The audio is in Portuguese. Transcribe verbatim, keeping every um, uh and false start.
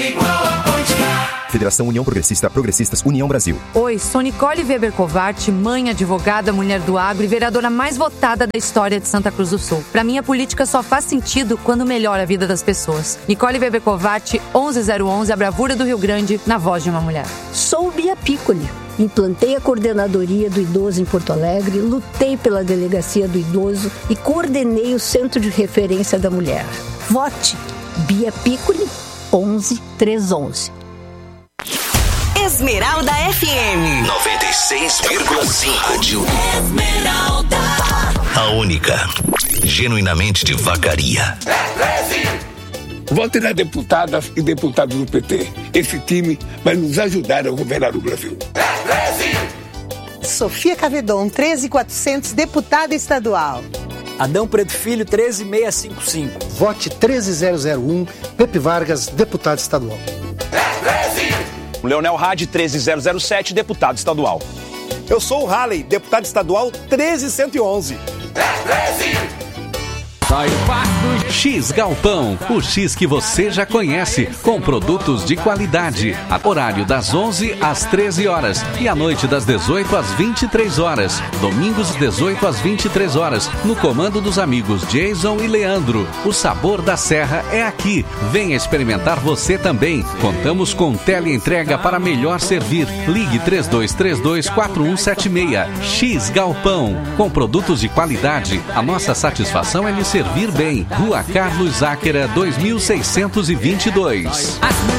Federação União Progressista, Progressistas, União Brasil. Oi, sou Nicole Weber Covart, mãe, advogada, mulher do agro e vereadora mais votada da história de Santa Cruz do Sul. Pra mim, a política só faz sentido quando melhora a vida das pessoas. Nicole Weber Covart, onze zero onze, a bravura do Rio Grande, na voz de uma mulher. Sou Bia Piccoli. Implantei a coordenadoria do idoso em Porto Alegre, lutei pela delegacia do idoso e coordenei o Centro de Referência da Mulher. Vote Bia Piccoli, onze três onze. Esmeralda F M noventa e seis vírgula cinco. Rádio Esmeralda, a única genuinamente de Vacaria. Vote nas deputadas e deputados do P T. Esse time vai nos ajudar a governar o Brasil. Sofia Cavedon, treze mil e quatrocentos, deputada estadual. Adão Preto Filho, treze mil seiscentos e cinquenta e cinco. Vote treze mil e um, Pepe Vargas, deputado estadual. Leonel Hadi, treze mil e sete, deputado estadual. Eu sou o Halley, deputado estadual treze mil cento e onze. X Galpão, o X que você já conhece, com produtos de qualidade. Horário das onze às treze horas e à noite das dezoito às vinte e três horas. Domingos dezoito às vinte e três horas, no comando dos amigos Jason e Leandro. O sabor da serra é aqui. Venha experimentar você também. Contamos com teleentrega para melhor servir. Ligue três dois três dois, quatro um sete seis. X Galpão, com produtos de qualidade. A nossa satisfação é lhe servir bem. Rua Carlos Záquera, dois mil seiscentos e vinte e dois.